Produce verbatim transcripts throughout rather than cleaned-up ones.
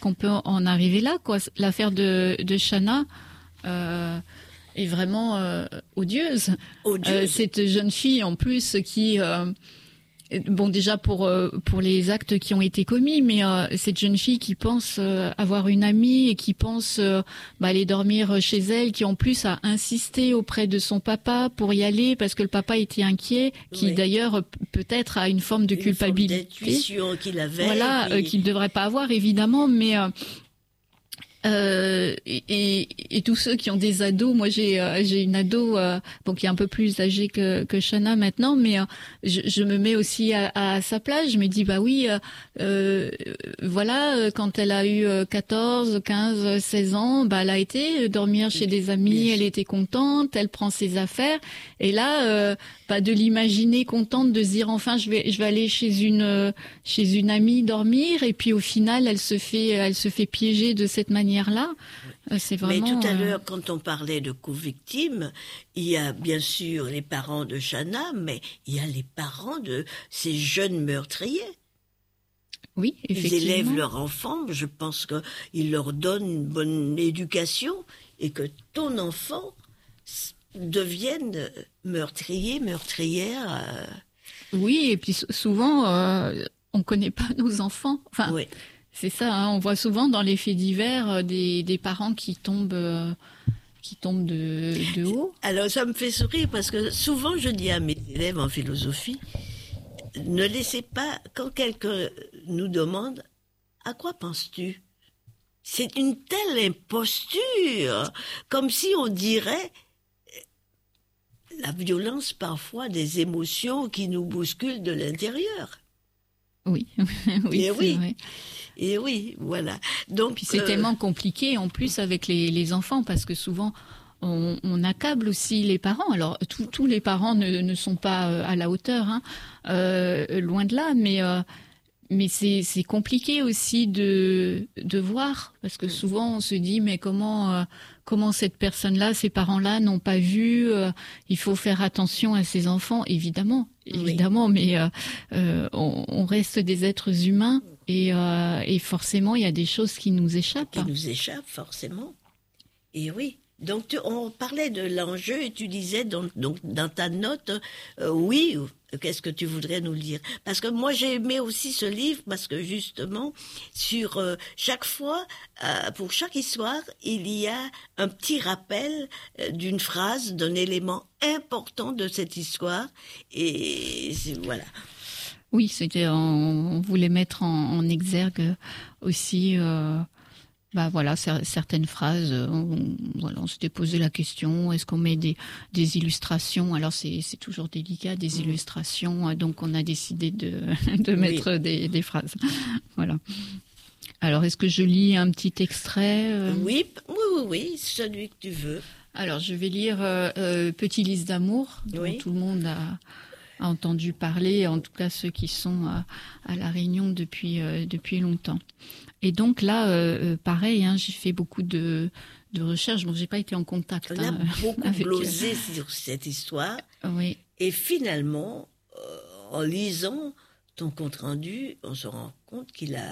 qu'on peut en arriver là, quoi. L'affaire de, de Chana euh, est vraiment euh, odieuse. Odieuse. Euh, cette jeune fille, en plus, qui... Euh, Bon, déjà pour euh, pour les actes qui ont été commis, mais euh, cette jeune fille qui pense euh, avoir une amie et qui pense euh, bah, aller dormir chez elle, qui en plus a insisté auprès de son papa pour y aller parce que le papa était inquiet, qui oui. d'ailleurs peut-être a une forme de une culpabilité, forme d'intuition qu'il avait, voilà, puis... euh, qu'il ne devrait pas avoir évidemment, mais euh, Euh, et, et, et tous ceux qui ont des ados, moi j'ai euh, j'ai une ado euh, bon qui est un peu plus âgée que que Chana maintenant, mais euh, je, je me mets aussi à, à sa place. Je me dis bah oui, euh, euh, voilà, quand elle a eu quatorze, quinze, seize ans, bah elle a été dormir chez des amis, elle était contente, elle prend ses affaires, et là euh, bah de l'imaginer contente de se dire enfin je vais je vais aller chez une chez une amie dormir, et puis au final elle se fait elle se fait piéger de cette manière là, c'est vraiment... Mais tout à euh... l'heure, quand on parlait de co-victimes, il y a bien sûr les parents de Chana, mais il y a les parents de ces jeunes meurtriers. Oui, effectivement. Ils élèvent leurs enfants, je pense qu'ils leur donnent une bonne éducation, et que ton enfant devienne meurtrier, meurtrière. Euh... Oui, et puis souvent, euh, on connaît pas nos enfants. Enfin, oui. C'est ça, hein, on voit souvent dans les faits divers euh, des, des parents qui tombent, euh, qui tombent de, de haut. Alors ça me fait sourire parce que souvent je dis à mes élèves en philosophie, ne laissez pas, quand quelqu'un nous demande « à quoi penses-tu » C'est une telle imposture, comme si on dirait la violence parfois des émotions qui nous bousculent de l'intérieur. Oui, oui, c'est oui. vrai. Et oui, voilà. Donc, puis c'est euh... tellement compliqué en plus avec les, les enfants, parce que souvent on, on accable aussi les parents. Alors tous les parents ne, ne sont pas à la hauteur, hein, euh, loin de là, mais euh, mais c'est c'est compliqué aussi de de voir, parce que souvent on se dit mais comment euh, comment cette personne-là, ces parents-là n'ont pas vu. Euh, il faut faire attention à ces enfants, évidemment, évidemment, oui. mais euh, euh, on, on reste des êtres humains. Et, euh, et forcément, il y a des choses qui nous échappent. Qui nous échappent, forcément. Et oui. Donc, tu, on parlait de l'enjeu et tu disais donc, donc dans ta note, euh, oui, qu'est-ce que tu voudrais nous lire? Parce que moi, j'ai aimé aussi ce livre parce que justement, sur euh, chaque fois, euh, pour chaque histoire, il y a un petit rappel euh, d'une phrase, d'un élément important de cette histoire. Et voilà. Oui, c'était, on voulait mettre en, en exergue aussi, euh, bah voilà, certaines phrases. On, voilà, on s'était posé la question, est-ce qu'on met des, des illustrations? Alors c'est, c'est toujours délicat, des mmh. illustrations. Donc on a décidé de, de mettre oui. des, des phrases. Voilà. Alors est-ce que je lis un petit extrait? euh... Oui, oui, oui, oui, celui que tu veux. Alors je vais lire euh, euh, Petit lys d'amour, dont oui. tout le monde a a entendu parler, en tout cas ceux qui sont à, à La Réunion depuis euh, depuis longtemps. Et donc là, euh, pareil, hein, j'ai fait beaucoup de de recherches. Bon, j'ai pas été en contact. On hein, a beaucoup avec... glosé sur cette histoire. Oui. Et finalement, euh, en lisant ton compte rendu, on se rend compte qu'il a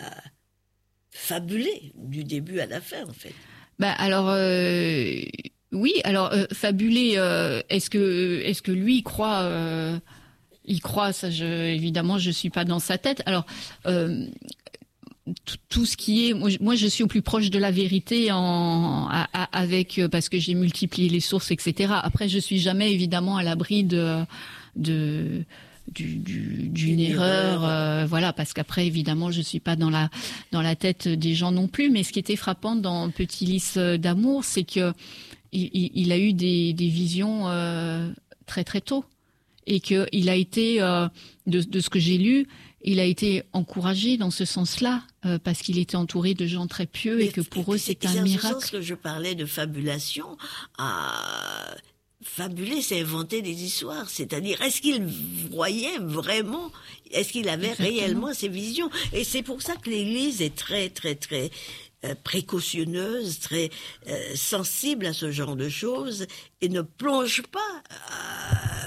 fabulé du début à la fin, en fait. Bah alors. Euh... Oui, alors euh, fabulé. Euh, est-ce que est-ce que lui croit euh, Il croit, ça, je, évidemment, je suis pas dans sa tête. Alors, euh, tout, tout ce qui est, moi, moi, je suis au plus proche de la vérité en, à, à, avec, parce que j'ai multiplié les sources, et cetera. Après, je suis jamais évidemment à l'abri de, de, du, du, d'une Une erreur, erreur. Euh, voilà, parce qu'après, évidemment, je suis pas dans la, dans la tête des gens non plus. Mais ce qui était frappant dans Petit lys d'amour, c'est que il, il a eu des, des visions euh, très très tôt. Et qu'il a été, euh, de, de ce que j'ai lu, il a été encouragé dans ce sens-là, euh, parce qu'il était entouré de gens très pieux et, et que pour et eux, c'est, c'est un miracle. C'est en ce sens que je parlais de fabulation. À... Fabuler, c'est inventer des histoires. C'est-à-dire, est-ce qu'il voyait vraiment, est-ce qu'il avait Exactement. réellement ces visions? Et c'est pour ça que l'Église est très, très, très... précautionneuse, très euh, sensible à ce genre de choses et ne plonge pas euh,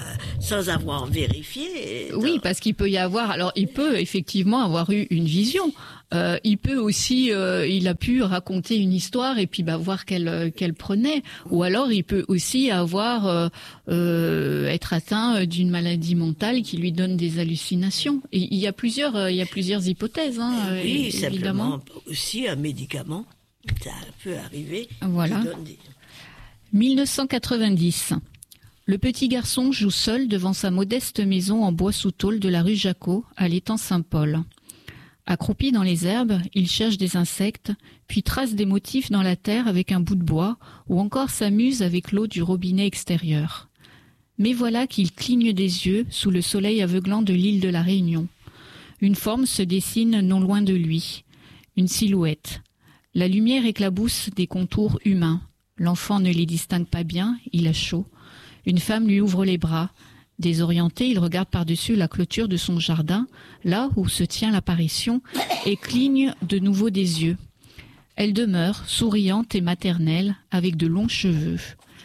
sans avoir vérifié. Oui, dans... parce qu'il peut y avoir. Alors, il peut effectivement avoir eu une vision. Euh, il peut aussi, euh, il a pu raconter une histoire et puis bah voir qu'elle qu'elle prenait. Ou alors, il peut aussi avoir euh, euh, être atteint d'une maladie mentale qui lui donne des hallucinations. Et il y a plusieurs, euh, il y a plusieurs hypothèses. Hein, oui, évidemment. Simplement aussi un médicament, ça peut arriver. Voilà. Des... mille neuf cent quatre-vingt-dix. Le petit garçon joue seul devant sa modeste maison en bois sous tôle de la rue Jacot, à l'étang Saint-Paul. Accroupi dans les herbes, il cherche des insectes, puis trace des motifs dans la terre avec un bout de bois, ou encore s'amuse avec l'eau du robinet extérieur. Mais voilà qu'il cligne des yeux sous le soleil aveuglant de l'île de la Réunion. Une forme se dessine non loin de lui, une silhouette. La lumière éclabousse des contours humains. L'enfant ne les distingue pas bien, il a chaud. Une femme lui ouvre les bras. Désorienté, il regarde par-dessus la clôture de son jardin, là où se tient l'apparition, et cligne de nouveau des yeux. Elle demeure, souriante et maternelle, avec de longs cheveux.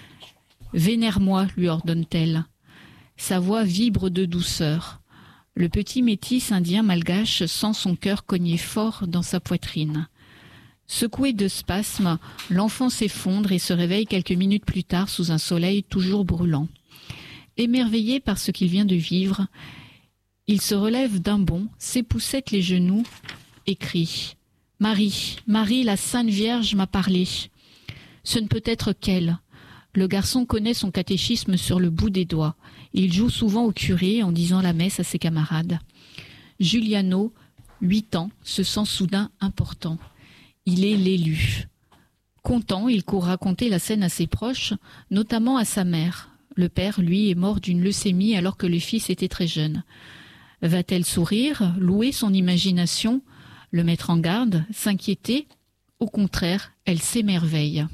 « Vénère-moi », lui ordonne-t-elle. Sa voix vibre de douceur. Le petit métis indien malgache sent son cœur cogner fort dans sa poitrine. Secoué de spasmes, l'enfant s'effondre et se réveille quelques minutes plus tard sous un soleil toujours brûlant. Émerveillé par ce qu'il vient de vivre, il se relève d'un bond, s'époussette les genoux et crie « Marie, Marie, la Sainte Vierge m'a parlé. » Ce ne peut être qu'elle. Le garçon connaît son catéchisme sur le bout des doigts. Il joue souvent au curé en disant la messe à ses camarades. Giuliano, huit ans, se sent soudain important. Il est l'élu. Content, il court raconter la scène à ses proches, notamment à sa mère. Le père, lui, est mort d'une leucémie alors que le fils était très jeune. Va-t-elle sourire, louer son imagination, le mettre en garde, s'inquiéter? Au contraire, elle s'émerveille.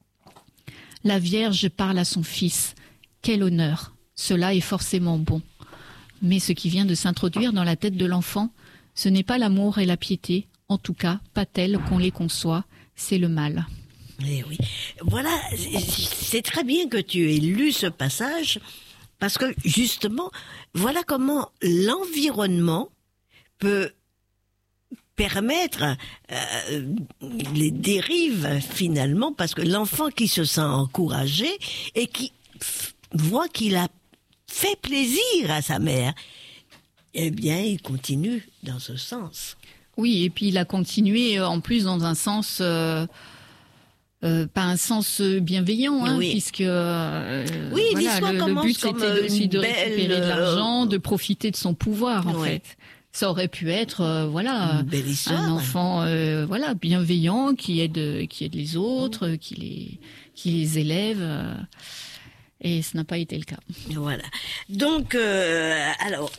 La Vierge parle à son fils. Quel honneur! Cela est forcément bon. Mais ce qui vient de s'introduire dans la tête de l'enfant, ce n'est pas l'amour et la piété, en tout cas, pas tel qu'on les conçoit, c'est le mal. Eh oui. Voilà, c'est très bien que tu aies lu ce passage, parce que justement, voilà comment l'environnement peut permettre euh, les dérives finalement, parce que l'enfant qui se sent encouragé et qui f- voit qu'il a fait plaisir à sa mère, eh bien, il continue dans ce sens. Oui, et puis il a continué en plus dans un sens... Euh... Euh, pas un sens bienveillant, hein, oui. puisque euh, oui, voilà, le, le but c'était aussi de belle... récupérer de l'argent, de profiter de son pouvoir en ouais. fait. Ça aurait pu être euh, voilà une belle histoire, un enfant euh, voilà bienveillant qui aide qui aide les autres, mmh. qui les qui les élève. Euh, et ce n'a pas été le cas. Voilà. Donc euh, alors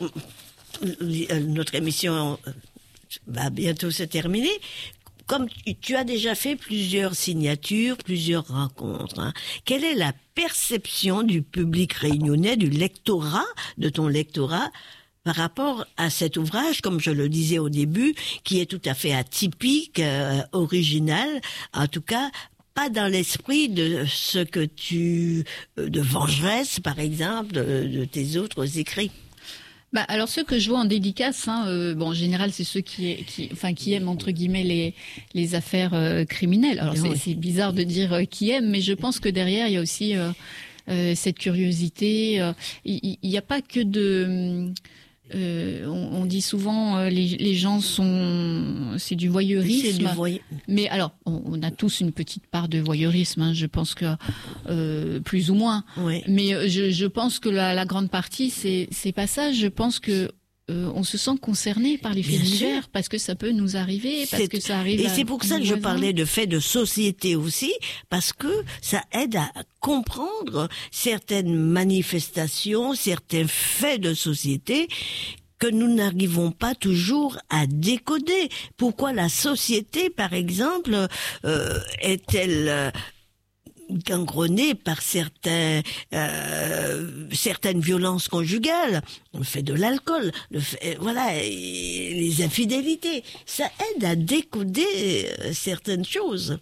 notre émission va bientôt se terminer. Comme tu as déjà fait plusieurs signatures, plusieurs rencontres, hein, quelle est la perception du public réunionnais, du lectorat, de ton lectorat, par rapport à cet ouvrage, comme je le disais au début, qui est tout à fait atypique, euh, original, en tout cas pas dans l'esprit de ce que tu... de Vengeresse, par exemple, de, de tes autres écrits? Bah alors ceux que je vois en dédicace, hein, euh, bon en général c'est ceux qui, qui, enfin qui aiment entre guillemets les les affaires euh, criminelles. Alors c'est, oui. c'est bizarre de dire euh, qui aiment, mais je pense que derrière il y a aussi euh, euh, cette curiosité. Euh, il n'y a pas que de Euh, on, on dit souvent euh, les, les gens sont, c'est du voyeurisme. C'est du voy... Mais alors, on, on a tous une petite part de voyeurisme. Hein, je pense que euh, plus ou moins. Oui. Mais je, je pense que la, la grande partie, c'est, c'est pas ça. Je pense que euh, on se sent concerné par les faits divers parce que ça peut nous arriver, parce c'est... que ça arrive. Et à c'est pour ça que voisins. je parlais de faits de société aussi, parce que ça aide à comprendre certaines manifestations, certains faits de société que nous n'arrivons pas toujours à décoder. Pourquoi la société, par exemple, euh, est-elle euh, gangrenée par certains, euh, certaines violences conjugales, le fait de l'alcool, le fait, voilà, les infidélités. Ça aide à décoder certaines choses.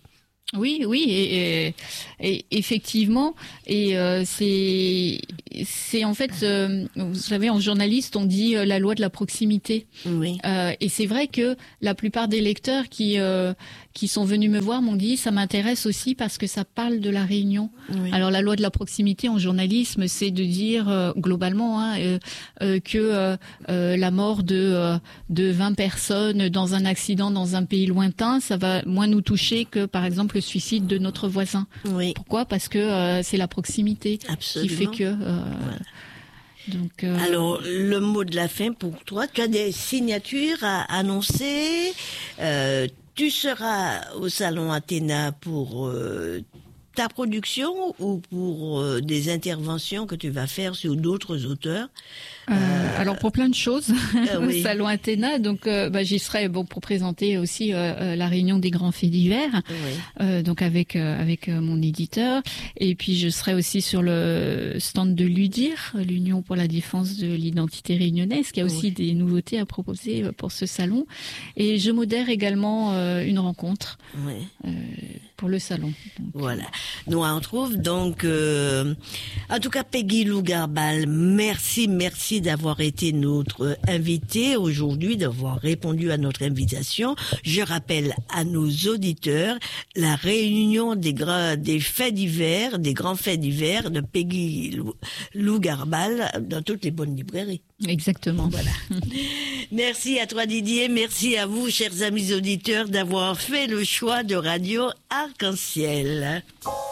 Oui, oui, et, et, et effectivement, et euh, c'est, c'est en fait, euh, vous savez, en journaliste, on dit euh, la loi de la proximité. Oui. Euh, et c'est vrai que la plupart des lecteurs qui euh, qui sont venus me voir m'ont dit ça m'intéresse aussi parce que ça parle de la Réunion. Oui. Alors la loi de la proximité en journalisme, c'est de dire euh, globalement hein, euh, euh, que euh, euh, la mort de euh, de vingt personnes dans un accident dans un pays lointain, ça va moins nous toucher que par exemple le suicide de notre voisin. Oui. Pourquoi ? Parce que euh, c'est la proximité Absolument. qui fait que. Euh, Voilà. Donc, euh... Alors, le mot de la fin pour toi, tu as des signatures à annoncer. Euh, tu seras au Salon Athéna pour euh, ta production ou pour euh, des interventions que tu vas faire sur d'autres auteurs. Euh, euh, alors pour plein de choses euh, au oui. Salon Athéna, donc euh, bah, j'y serai bon pour présenter aussi euh, euh, la réunion des grands faits divers, Oui. euh, donc avec euh, avec euh, mon éditeur, et puis je serai aussi sur le stand de l'U D I R, l'Union pour la défense de l'identité réunionnaise, qui a aussi oui. des nouveautés à proposer pour ce salon, et je modère également euh, une rencontre Oui. euh, pour le salon. Donc, voilà. Nous on retrouve donc, euh, en tout cas Peggy Lou Garbal, merci, merci d'avoir été notre invitée aujourd'hui, d'avoir répondu à notre invitation. Je rappelle à nos auditeurs la réunion des, gra- des faits divers, des grands faits divers de Peggy Lou, Lou Garbal dans toutes les bonnes librairies. Exactement. Voilà. Merci à toi Didier, merci à vous chers amis auditeurs d'avoir fait le choix de Radio Arc-en-Ciel.